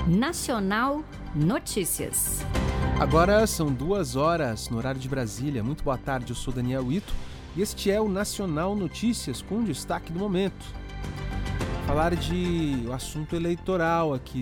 Nacional Notícias. Agora são 2h no horário de Brasília. Muito boa tarde, eu sou Daniel Ito e este é o Nacional Notícias com destaque do momento. Falar de assunto eleitoral aqui